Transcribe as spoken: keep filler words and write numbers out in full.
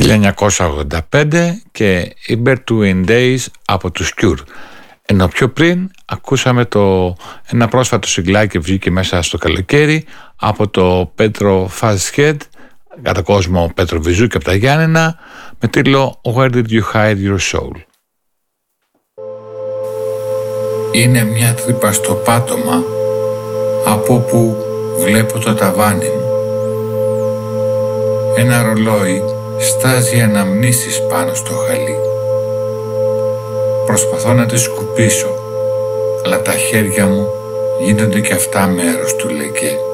χίλια εννιακόσια ογδόντα πέντε και οι Between Days από τους Cure. Ενώ πιο πριν ακούσαμε το, ένα πρόσφατο σιγκλάκι βγήκε μέσα στο καλοκαίρι από το Πέτρο Φαζχέντ, κατά κόσμο Πέτρο Βυζού και από τα Γιάννενα, με τίτλο Where Did You Hide Your Soul. Είναι μια τρύπα στο πάτωμα από όπου βλέπω το ταβάνι μου. Ένα ρολόι στάζει αναμνήσεις πάνω στο χαλί. Προσπαθώ να τη σκουπίσω, αλλά τα χέρια μου γίνονται κι αυτά μέρος του λεκέ.